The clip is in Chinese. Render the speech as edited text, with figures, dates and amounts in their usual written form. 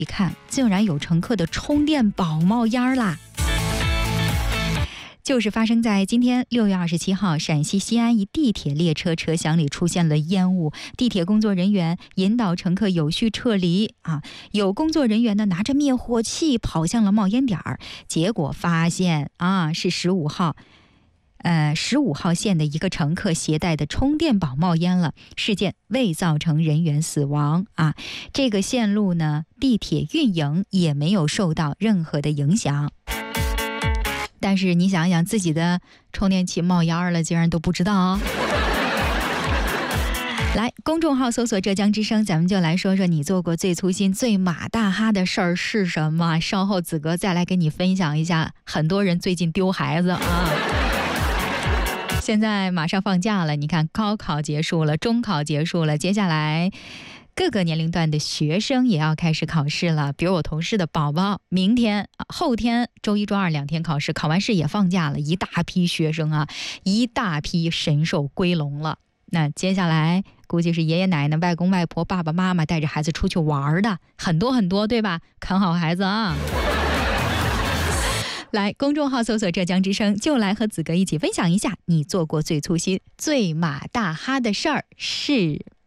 一看，竟然有乘客的充电宝冒烟啦！就是发生在今天6月27号，陕西西安一地铁列车车厢里出现了烟雾，地铁工作人员引导乘客有序撤离有工作人员呢拿着灭火器跑向了冒烟点儿，结果发现是15号线的一个乘客携带的充电宝冒烟了，事件未造成人员死亡这个线路呢，地铁运营也没有受到任何的影响。但是你想想，自己的充电器冒烟了，竟然都不知道来，公众号搜索浙江之声，咱们就来说说你做过最粗心最马大哈的事儿是什么。稍后子格再来给你分享一下很多人最近丢孩子现在马上放假了，你看高考结束了，中考结束了，接下来各个年龄段的学生也要开始考试了。比如我同事的宝宝，明天后天周一周二2天考试，考完试也放假了，一大批学生一大批神兽归笼了。那接下来估计是爷爷奶奶外公外婆爸爸妈妈带着孩子出去玩的很多很多，对吧？看好孩子来，公众号搜索浙江之声，就来和子哥一起分享一下你做过最粗心最马大哈的事儿是